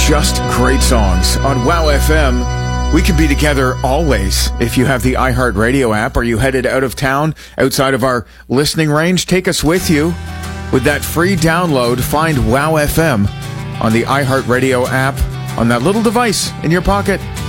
just great songs on WOW FM. We can be together always. If you have the iHeartRadio app, are you headed out of town, outside of our listening range? Take us with you. With that free download, find WOW FM on the iHeartRadio app on that little device in your pocket.